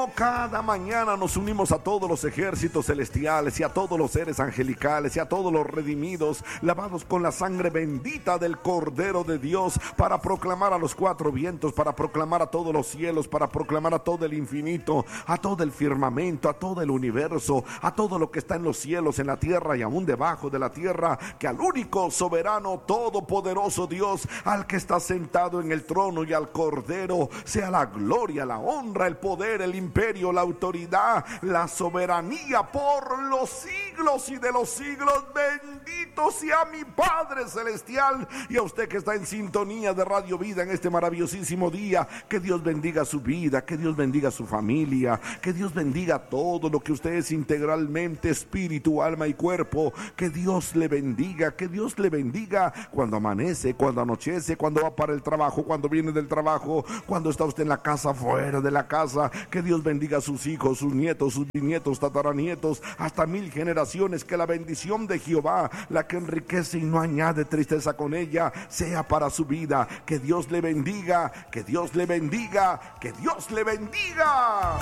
Cada mañana nos unimos a todos los ejércitos celestiales y a todos los seres angelicales y a todos los redimidos, lavados con la sangre bendita del Cordero de Dios, para proclamar a los cuatro vientos, para proclamar a todos los cielos, para proclamar a todo el infinito, a todo el firmamento, a todo el universo, a todo lo que está en los cielos, en la tierra y aún debajo de la tierra, que al único soberano, todopoderoso Dios, al que está sentado en el trono y al Cordero, sea la gloria, la honra, el poder, el imperio, la autoridad, la soberanía por los siglos y de los siglos. Bendito sea mi Padre Celestial, y a usted que está en sintonía de Radio Vida en este maravillosísimo día. Que Dios bendiga su vida, que Dios bendiga su familia, que Dios bendiga todo lo que usted es integralmente, espíritu, alma y cuerpo. Que Dios le bendiga, que Dios le bendiga cuando amanece, cuando anochece, cuando va para el trabajo, cuando viene del trabajo, cuando está usted en la casa, fuera de la casa. Que Dios bendiga a sus hijos, sus nietos, sus bisnietos, tataranietos, hasta 1000 generaciones. Que la bendición de Jehová, la que enriquece y no añade tristeza con ella, sea para su vida. Que Dios le bendiga, que Dios le bendiga, que Dios le bendiga.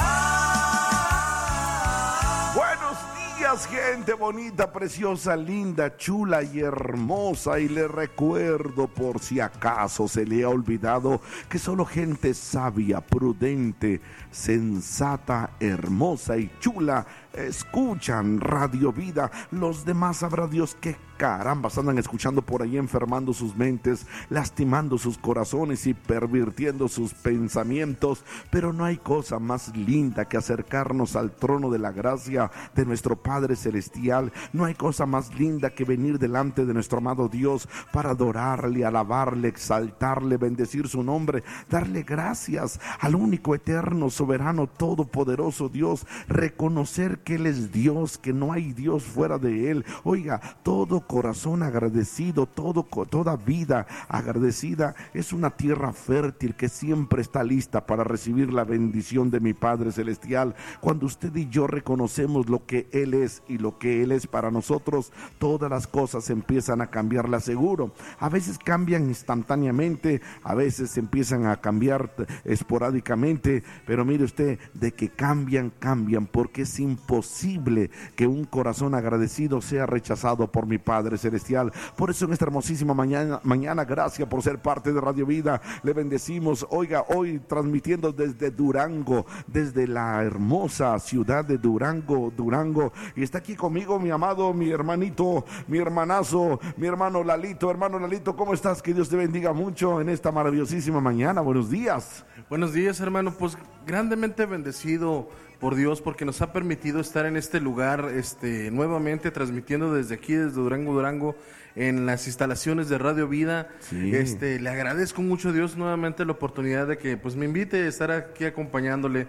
Buenos días, gente bonita, preciosa, linda, chula y hermosa. Y le recuerdo, por si acaso se le ha olvidado, que solo gente sabia, prudente, sensata, hermosa y chula escuchan Radio Vida. Los demás sabrá Dios qué carambas andan escuchando por ahí, enfermando sus mentes, lastimando sus corazones y pervirtiendo sus pensamientos. Pero no hay cosa más linda que acercarnos al trono de la gracia de nuestro Padre Celestial. No hay cosa más linda que venir delante de nuestro amado Dios para adorarle, alabarle, exaltarle, bendecir su nombre, darle gracias al único, eterno, soberano, todopoderoso Dios, reconocer que Él es Dios, que no hay Dios fuera de Él. Oiga, todo corazón agradecido, toda vida agradecida es una tierra fértil que siempre está lista para recibir la bendición de mi Padre Celestial. Cuando usted y yo reconocemos lo que Él es y lo que Él es para nosotros, todas las cosas empiezan a cambiar, le aseguro. A veces cambian instantáneamente, a veces empiezan a cambiar esporádicamente, pero mire usted, de que cambian, porque es imposible que un corazón agradecido sea rechazado por mi Padre Celestial. Por eso en esta hermosísima mañana, gracias por ser parte de Radio Vida, le bendecimos. Oiga, hoy transmitiendo desde Durango, desde la hermosa ciudad de Durango, y está aquí conmigo mi amado, mi hermanito, mi hermanazo, mi hermano Lalito. Hermano Lalito, ¿cómo estás? Que Dios te bendiga mucho en esta maravillosísima mañana. Buenos días. Buenos días, hermano. Pues grandemente bendecido por Dios, porque nos ha permitido estar en este lugar, nuevamente transmitiendo desde aquí, desde Durango, en las instalaciones de Radio Vida. Sí. Le agradezco mucho a Dios nuevamente la oportunidad de que pues me invite a estar aquí acompañándole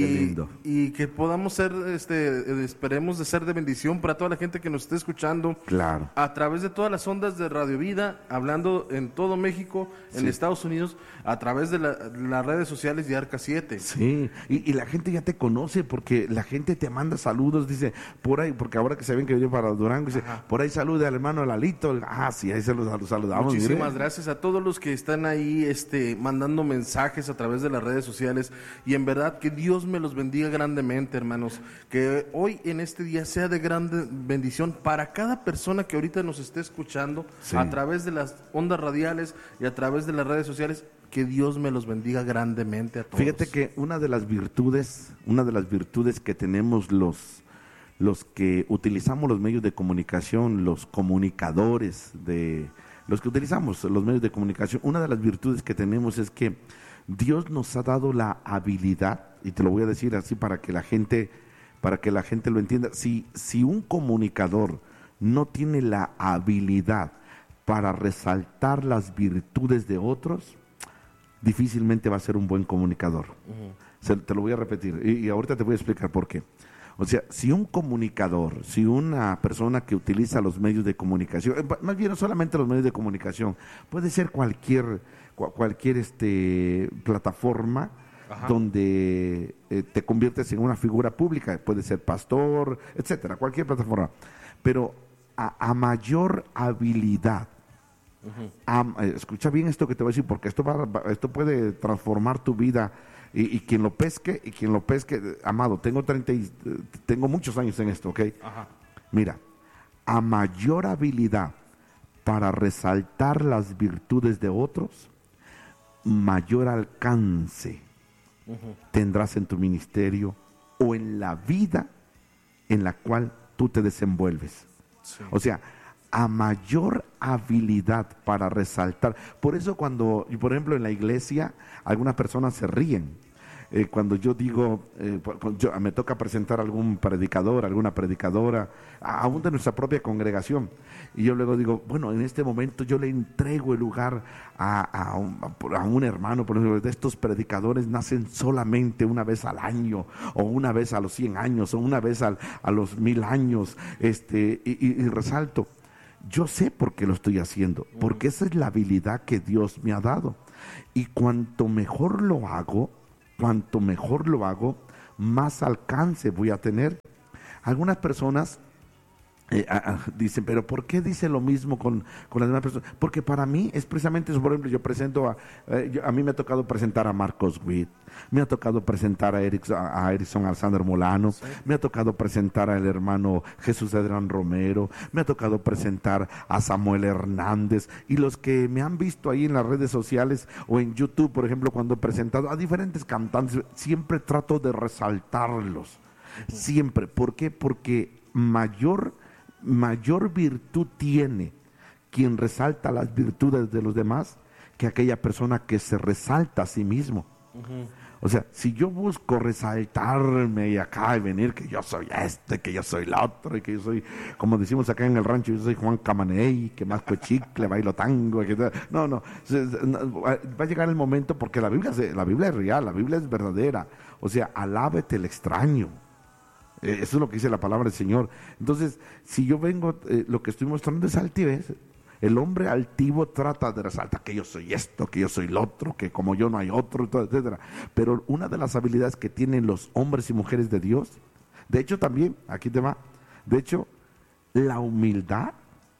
y que podamos ser, esperemos de ser de bendición para toda la gente que nos esté escuchando. Claro. A través de todas las ondas de Radio Vida, hablando en todo México, en Estados Unidos, a través de las redes sociales de Arca 7. Sí, y la gente ya te conoce porque la gente te manda saludos, dice, por ahí, porque ahora que se ven que viene para Durango, dice, por ahí saluda al hermano Lalito. Sí, ahí se los saludamos. Muchísimas gracias a todos los que están ahí mandando mensajes a través de las redes sociales, y en verdad que Dios me los bendiga grandemente, hermanos, que hoy en este día sea de grande bendición para cada persona que ahorita nos esté escuchando a través de las ondas radiales y a través de las redes sociales. Que Dios me los bendiga grandemente a todos. Fíjate que una de las virtudes que tenemos los que utilizamos los medios de comunicación, los comunicadores, los que utilizamos los medios de comunicación, una de las virtudes que tenemos es que Dios nos ha dado la habilidad, y te lo voy a decir así para que la gente lo entienda. Si un comunicador no tiene la habilidad para resaltar las virtudes de otros, difícilmente va a ser un buen comunicador. Te lo voy a repetir y ahorita te voy a explicar por qué. O sea, si un comunicador, si una persona que utiliza los medios de comunicación, más bien no solamente los medios de comunicación, puede ser cualquier plataforma donde te conviertes en una figura pública, puede ser pastor, etcétera, cualquier plataforma, pero a mayor habilidad. Escucha bien esto que te voy a decir, porque esto puede transformar tu vida Y quien lo pesque, amado, tengo muchos años en esto, ¿ok? Ajá. Mira, a mayor habilidad para resaltar las virtudes de otros, mayor alcance tendrás en tu ministerio o en la vida en la cual tú te desenvuelves. Sí. O sea, a mayor habilidad para resaltar. Por eso cuando, y por ejemplo en la iglesia, algunas personas se ríen. Cuando yo digo, me toca presentar a algún predicador, alguna predicadora, aún de nuestra propia congregación, y yo luego digo, bueno, en este momento yo le entrego el lugar a un hermano, por ejemplo, de estos predicadores nacen solamente una vez al año, o una vez a los 100 años, o una vez a los 1000 años, y resalto, yo sé por qué lo estoy haciendo, porque esa es la habilidad que Dios me ha dado, y cuanto mejor lo hago, más alcance voy a tener. Algunas personas dicen, pero ¿por qué dice lo mismo con las demás personas? Porque para mí es precisamente eso. Por ejemplo, yo presento a mí me ha tocado presentar a Marcos Witt, me ha tocado presentar a Erickson Alexander Molano, sí. Me ha tocado presentar al hermano Jesús Edran Romero, me ha tocado presentar a Samuel Hernández, y los que me han visto ahí en las redes sociales o en YouTube, por ejemplo, cuando he presentado a diferentes cantantes, siempre trato de resaltarlos, siempre. ¿Por qué? Porque mayor virtud tiene quien resalta las virtudes de los demás que aquella persona que se resalta a sí mismo. O sea, si yo busco resaltarme y acá y venir que yo soy que yo soy la otro, y que yo soy, como decimos acá en el rancho, yo soy Juan Camaney, que masco chicle, bailo tango, no, va a llegar el momento, porque la Biblia es real, la Biblia es verdadera. O sea, alábete el extraño. Eso es lo que dice la palabra del Señor. Entonces, si yo vengo, lo que estoy mostrando es altivez. El hombre altivo trata de resaltar que yo soy esto, que yo soy lo otro, que como yo no hay otro, etcétera. Pero una de las habilidades que tienen los hombres y mujeres de Dios, de hecho también, aquí te va, de hecho, la humildad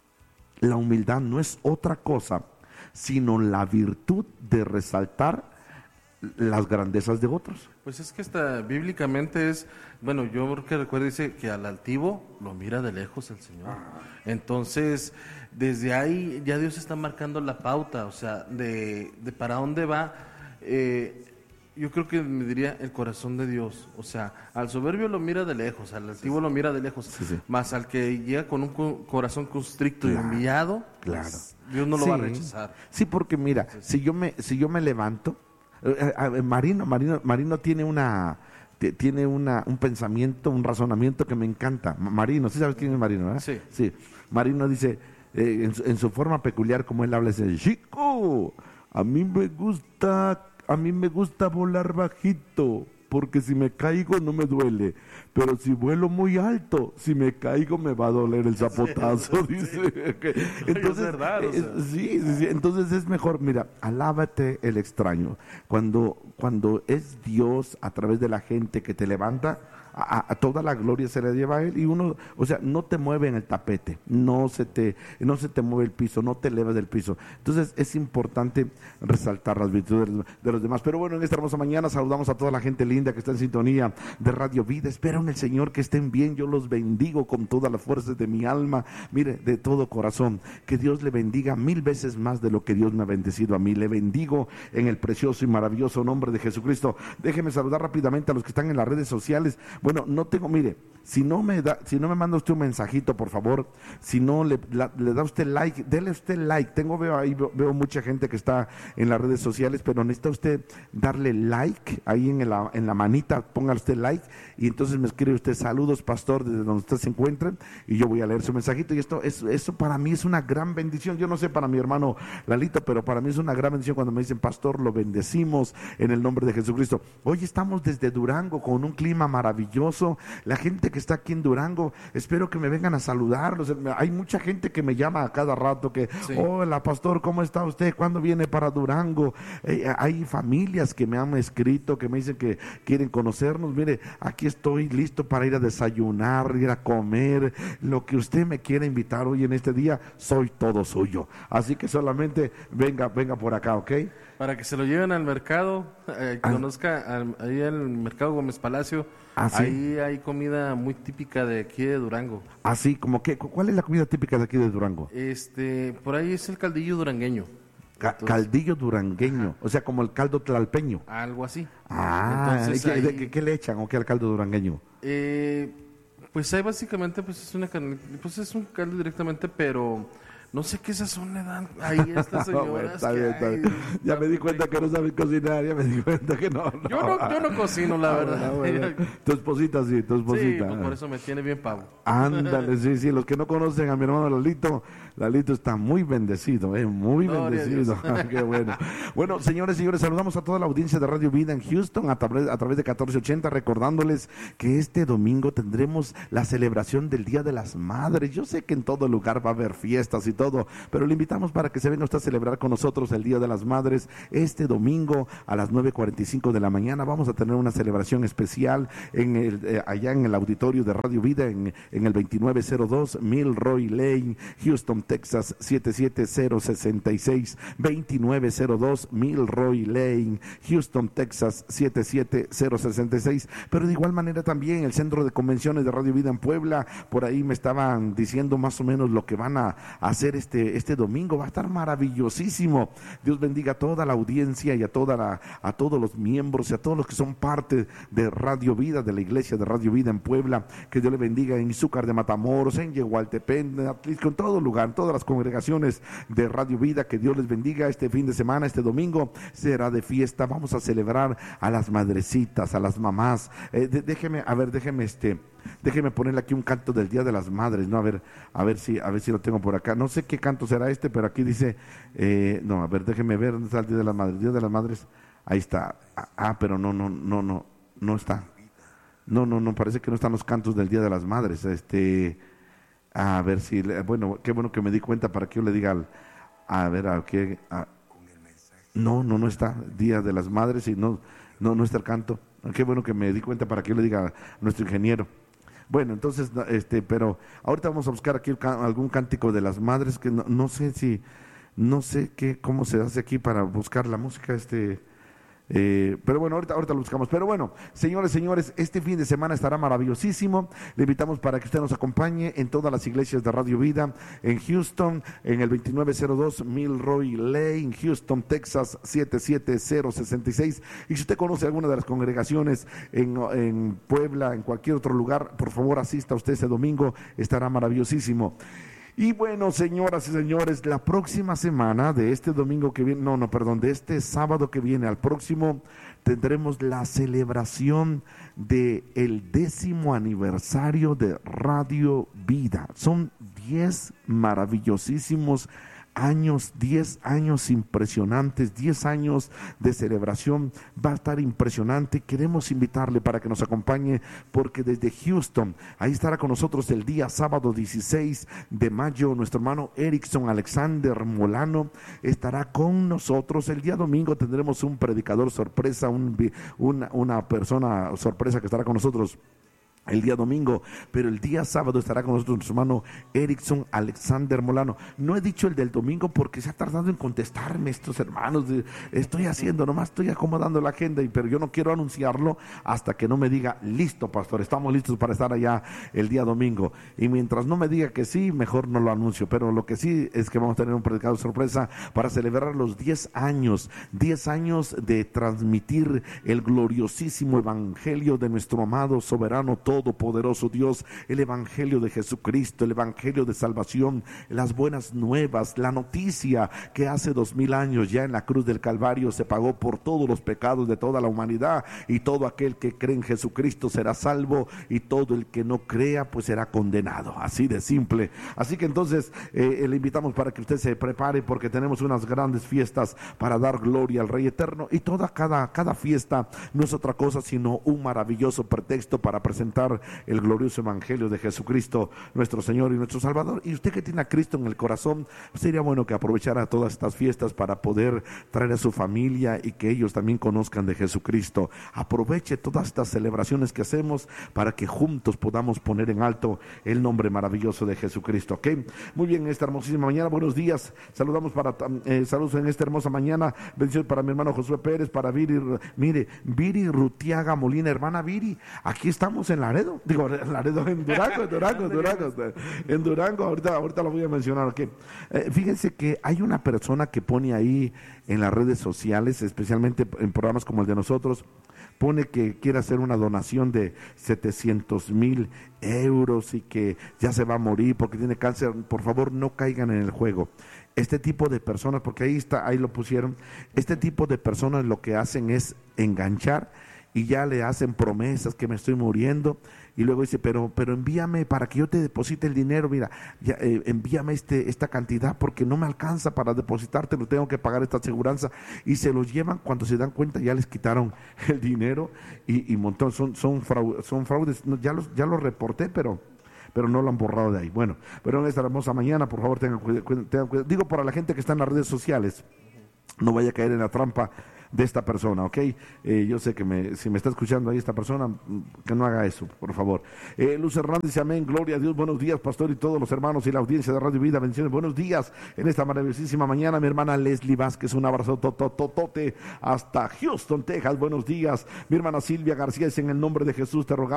no es otra cosa, sino la virtud de resaltar las grandezas de otros. Pues es que bíblicamente es, bueno, yo que recuerdo, dice que al altivo lo mira de lejos el Señor. Entonces, desde ahí ya Dios está marcando la pauta, o sea, de para dónde va. Yo creo que me diría el corazón de Dios, o sea, al soberbio lo mira de lejos, al altivo lo mira de lejos, más al que llega con un corazón constricto y humillado, pues, Dios no lo va a rechazar. Sí, porque mira, si yo me levanto, Marino tiene un pensamiento, un razonamiento que me encanta. Marino, ¿sí sabes quién es Marino, verdad? Sí. Marino dice, en su forma peculiar, como él habla, dice, chico, a mí me gusta volar bajito, porque si me caigo no me duele, pero si vuelo muy alto, si me caigo me va a doler el zapotazo, dice. Entonces, es verdad, o sea. Sí, entonces es mejor, mira, alábate el extraño. Cuando es Dios a través de la gente que te levanta, a toda la gloria se le lleva a él, y uno, o sea, no te mueve en el tapete, no se te mueve el piso, no te elevas del piso. Entonces es importante resaltar las virtudes de los demás. Pero bueno, en esta hermosa mañana saludamos a toda la gente linda que está en sintonía de Radio Vida. Espero en el Señor que estén bien. Yo los bendigo con todas las fuerzas de mi alma, mire, de todo corazón. Que Dios le bendiga 1000 veces más de lo que Dios me ha bendecido a mí. Le bendigo en el precioso y maravilloso nombre de Jesucristo. Déjeme saludar rápidamente a los que están en las redes sociales. Bueno, mire, si no me manda usted un mensajito, por favor, si no le da usted like, dele usted like. Veo mucha gente que está en las redes sociales, pero necesita usted darle like ahí en la manita, ponga usted like, y entonces me escribe usted, saludos pastor, desde donde usted se encuentre, y yo voy a leer su mensajito. Y eso para mí es una gran bendición. Yo no sé para mi hermano Lalito, pero para mí es una gran bendición cuando me dicen, pastor, lo bendecimos en el nombre de Jesucristo. Hoy estamos desde Durango con un clima maravilloso. La gente que está aquí en Durango, espero que me vengan a saludarlos. Hay mucha gente que me llama a cada rato que, hola pastor, ¿cómo está usted? ¿Cuándo viene para Durango? Hay familias que me han escrito, que me dicen que quieren conocernos. Mire, aquí estoy listo para ir a desayunar, ir a comer, lo que usted me quiera invitar hoy en este día, soy todo suyo. Así que solamente venga por acá, ¿ok? Para que se lo lleven al mercado, conozca ahí el mercado Gómez Palacio. ¿Sí? Ahí hay comida muy típica de aquí de Durango. Así como que, ¿cuál es la comida típica de aquí de Durango? Por ahí es el caldillo durangueño. Caldillo durangueño, o sea, como el caldo tlalpeño. Algo así. Entonces, ¿qué le echan o qué al caldo durangueño? Pues ahí básicamente pues es un caldo directamente, pero no sé qué sazón le dan ahí a estas señoras. Bueno, está bien. Ya me di cuenta que no saben cocinar, ya me di cuenta que no. Yo no cocino, la verdad. Bueno. Tu esposita sí, tu esposita. Sí, pues por eso me tiene bien pavo. Ándale, sí, los que no conocen a mi hermano Lalito está muy bendecido, muy bendecido. Qué bueno. Bueno, señores, saludamos a toda la audiencia de Radio Vida en Houston a través de 1480, recordándoles que este domingo tendremos la celebración del Día de las Madres. Yo sé que en todo lugar va a haber fiestas y todo, pero le invitamos para que se venga usted a celebrar con nosotros el Día de las Madres. Este domingo a las 9:45 de la mañana vamos a tener una celebración especial allá en el auditorio de Radio Vida en el 2902 Milroy Lane, Houston, Texas 77066, 2902 Milroy Lane, Houston, Texas 77066. Pero de igual manera también el Centro de Convenciones de Radio Vida en Puebla, por ahí me estaban diciendo más o menos lo que van a hacer este domingo. Va a estar maravillosísimo. Dios bendiga a toda la audiencia y a todos los miembros y a todos los que son parte de Radio Vida, de la iglesia de Radio Vida en Puebla. Que Dios le bendiga en Izúcar de Matamoros, en Yehualtepén, en Atlisco, en todo lugar, en todas las congregaciones de Radio Vida. Que Dios les bendiga. Este fin de semana, este domingo será de fiesta. Vamos a celebrar a las madrecitas, a las mamás. Déjeme ponerle aquí un canto del Día de las Madres, ¿no? A ver si lo tengo por acá. No sé qué canto será pero aquí dice, no, a ver, déjeme ver dónde está el Día de las Madres. Día de las Madres, ahí está. Pero no está. No, parece que no están los cantos del Día de las Madres. A ver si, bueno, qué bueno que me di cuenta para que yo le diga no está Día de las Madres y no está el canto. Qué bueno que me di cuenta para que yo le diga a nuestro ingeniero. Bueno, entonces, pero ahorita vamos a buscar aquí algún cántico de las madres que no sé cómo se hace aquí para buscar la música, pero bueno, ahorita lo buscamos. Pero bueno, señores, este fin de semana estará maravillosísimo. Le invitamos para que usted nos acompañe en todas las iglesias de Radio Vida en Houston, en el 2902 Milroy Lane, Houston, Texas 77066. Y si usted conoce alguna de las congregaciones en Puebla, en cualquier otro lugar, por favor asista usted ese domingo, estará maravillosísimo. Y bueno, señoras y señores, la próxima semana de este domingo que viene, de este sábado que viene al próximo, tendremos la celebración del 10º aniversario de Radio Vida. Son 10 maravillosísimos años, 10 años impresionantes, 10 años de celebración. Va a estar impresionante. Queremos invitarle para que nos acompañe, porque desde Houston, ahí estará con nosotros el día sábado 16 de mayo nuestro hermano Erickson Alexander Molano estará con nosotros. El día domingo tendremos un predicador sorpresa, una persona sorpresa que estará con nosotros el día domingo, pero el día sábado estará con nosotros nuestro hermano Erickson Alexander Molano. No he dicho el del domingo porque se ha tardado en contestarme estos hermanos. Nomás estoy acomodando la agenda, pero yo no quiero anunciarlo hasta que no me diga, listo, pastor, estamos listos para estar allá el día domingo. Y mientras no me diga que sí, mejor no lo anuncio. Pero lo que sí es que vamos a tener un predicador sorpresa para celebrar los 10 años de transmitir el gloriosísimo evangelio de nuestro amado, soberano, todopoderoso Dios, el evangelio de Jesucristo, el evangelio de salvación, las buenas nuevas, la noticia que hace 2000 años ya en la cruz del Calvario se pagó por todos los pecados de toda la humanidad, y todo aquel que cree en Jesucristo será salvo, y todo el que no crea pues será condenado, así de simple. Así que entonces le invitamos para que usted se prepare, porque tenemos unas grandes fiestas para dar gloria al Rey Eterno, y cada fiesta no es otra cosa sino un maravilloso pretexto para presentar presentar el glorioso evangelio de Jesucristo, nuestro Señor y nuestro Salvador. Y usted que tiene a Cristo en el corazón, sería bueno que aprovechara todas estas fiestas para poder traer a su familia y que ellos también conozcan de Jesucristo. Aproveche todas estas celebraciones que hacemos para que juntos podamos poner en alto el nombre maravilloso de Jesucristo. ¿Ok? Muy bien, en esta hermosísima mañana, buenos días. Saludos en esta hermosa mañana. Bendiciones para mi hermano Josué Pérez, para Viri, Viri Rutiaga Molina, hermana Viri. Aquí estamos en Laredo, en Durango, ahorita lo voy a mencionar. ¿Okay? Fíjense que hay una persona que pone ahí en las redes sociales, especialmente en programas como el de nosotros, pone que quiere hacer una donación de 700,000 euros y que ya se va a morir porque tiene cáncer. Por favor, no caigan en el juego. Este tipo de personas, porque ahí lo pusieron, este tipo de personas lo que hacen es enganchar y ya le hacen promesas que me estoy muriendo y luego dice, pero envíame para que yo te deposite el dinero, mira, ya, envíame esta cantidad porque no me alcanza para depositarte, lo tengo que pagar esta aseguranza, y se los llevan. Cuando se dan cuenta ya les quitaron el dinero y montón, son fraudes. Ya los reporté, pero no lo han borrado de ahí. Bueno, pero en esta hermosa mañana, por favor, tengan cuidado. Digo, para la gente que está en las redes sociales, no vaya a caer en la trampa de esta persona, ¿ok? Yo sé que si me está escuchando ahí esta persona, que no haga eso, por favor. Luz Hernández dice, amén, gloria a Dios, buenos días, pastor, y todos los hermanos y la audiencia de Radio Vida, bendiciones, buenos días, en esta maravillosísima mañana. Mi hermana Leslie Vázquez, un abrazo totote hasta Houston, Texas, buenos días. Mi hermana Silvia García dice, en el nombre de Jesús te rogamos